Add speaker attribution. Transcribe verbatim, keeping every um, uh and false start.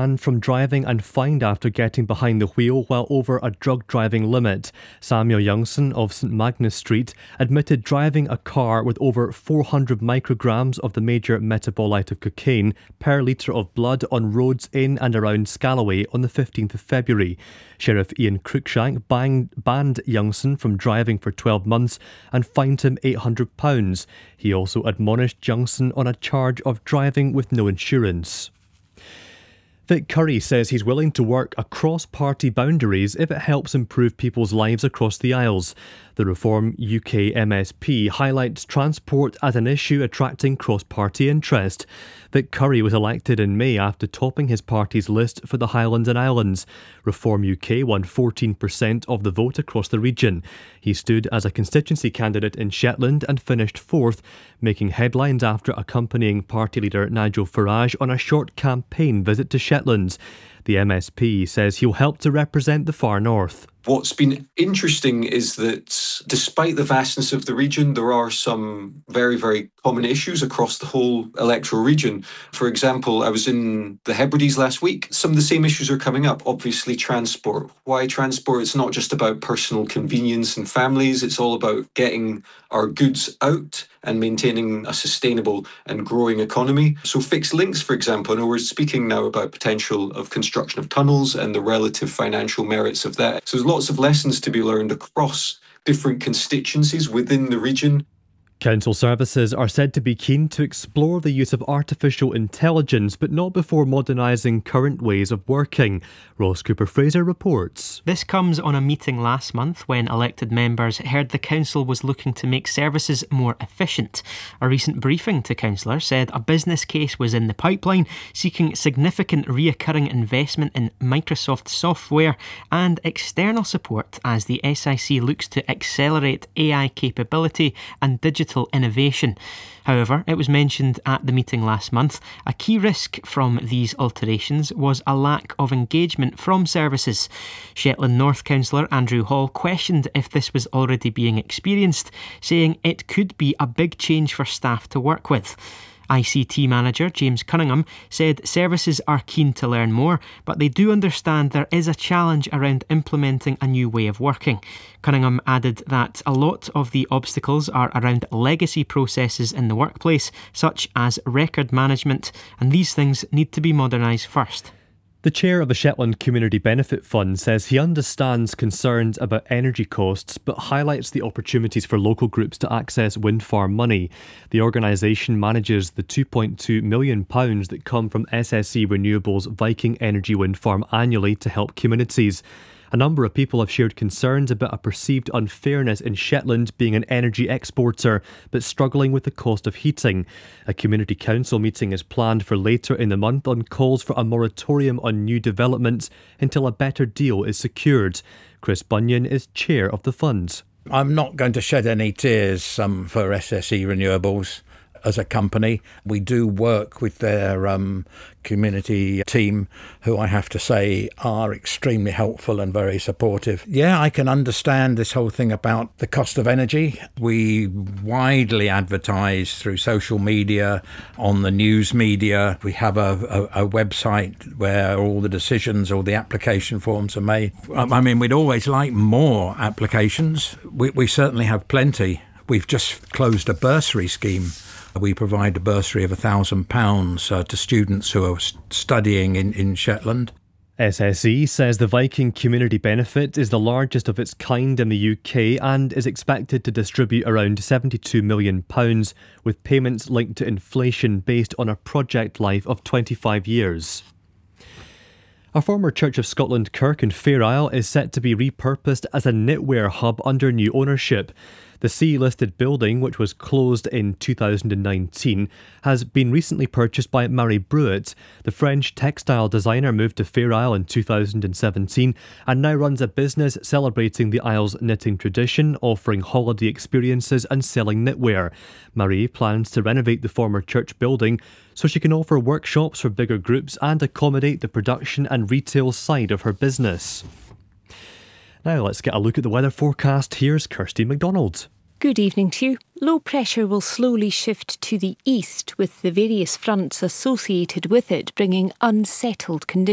Speaker 1: banned from driving and fined after getting behind the wheel while over a drug driving limit. Samuel Youngson of St Magnus Street admitted driving a car with over four hundred micrograms of the major metabolite of cocaine per litre of blood on roads in and around Scalloway on the fifteenth of February. Sheriff Ian Cruikshank banged, banned Youngson from driving for twelve months and fined him eight hundred pounds. He also admonished Youngson on a charge of driving with no insurance. Vic Curry says he's willing to work across party boundaries if it helps improve people's lives across the Isles. The Reform U K M S P highlights transport as an issue attracting cross-party interest. Vic Curry was elected in May after topping his party's list for the Highlands and Islands. Reform U K won fourteen percent of the vote across the region. He stood as a constituency candidate in Shetland and finished fourth, making headlines after accompanying party leader Nigel Farage on a short campaign visit to Shetland. The M S P says he'll help to represent the far north.
Speaker 2: What's been interesting is that despite the vastness of the region, there are some very, very common issues across the whole electoral region. For example, I was in the Hebrides last week. Some of the same issues are coming up. Obviously, transport. Why transport? It's not just about personal convenience and families. It's all about getting our goods out and maintaining a sustainable and growing economy. So fixed links, for example, I know we're speaking now about potential of construction of tunnels and the relative financial merits of that. So there's lots of lessons to be learned across different constituencies within the region.
Speaker 1: Council services are said to be keen to explore the use of artificial intelligence, but not before modernising current ways of working. Ross Cooper-Fraser reports.
Speaker 3: This comes on a meeting last month when elected members heard the council was looking to make services more efficient. A recent briefing to councillors said a business case was in the pipeline, seeking significant reoccurring investment in Microsoft software and external support as the S I C looks to accelerate A I capability and digital innovation. However, it was mentioned at the meeting last month, a key risk from these alterations was a lack of engagement from services. Shetland North councillor Andrew Hall questioned if this was already being experienced, saying it could be a big change for staff to work with. I C T manager James Cunningham said services are keen to learn more, but they do understand there is a challenge around implementing a new way of working. Cunningham added that a lot of the obstacles are around legacy processes in the workplace, such as record management, and these things need to be modernised first.
Speaker 1: The chair of the Shetland Community Benefit Fund says he understands concerns about energy costs but highlights the opportunities for local groups to access wind farm money. The organisation manages the two point two million pounds that come from S S E Renewables Viking Energy Wind Farm annually to help communities. A number of people have shared concerns about a perceived unfairness in Shetland being an energy exporter but struggling with the cost of heating. A community council meeting is planned for later in the month on calls for a moratorium on new developments until a better deal is secured. Chris Bunyan is chair of the fund.
Speaker 4: I'm not going to shed any tears um, for S S E Renewables. As a company, we do work with their um, community team, who I have to say are extremely helpful and very supportive. Yeah, I can understand this whole thing about the cost of energy. We widely advertise through social media, on the news media. We have a, a, a website where all the decisions, all the application forms are made. I mean, we'd always like more applications. We, we certainly have plenty. We've just closed a bursary scheme. We provide a bursary of one thousand pounds uh, to students who are studying in, in Shetland.
Speaker 1: S S E says the Viking Community Benefit is the largest of its kind in the U K and is expected to distribute around seventy-two million pounds, with payments linked to inflation based on a project life of twenty-five years. A former Church of Scotland kirk in Fair Isle is set to be repurposed as a knitwear hub under new ownership. The C-listed building, which was closed in two thousand nineteen, has been recently purchased by Marie Bruet. The French textile designer moved to Fair Isle in two thousand seventeen and now runs a business celebrating the Isle's knitting tradition, offering holiday experiences and selling knitwear. Marie plans to renovate the former church building so she can offer workshops for bigger groups and accommodate the production and retail side of her business. Now let's get a look at the weather forecast. Here's Kirsty McDonald.
Speaker 5: Good evening to you. Low pressure will slowly shift to the east, with the various fronts associated with it bringing unsettled conditions.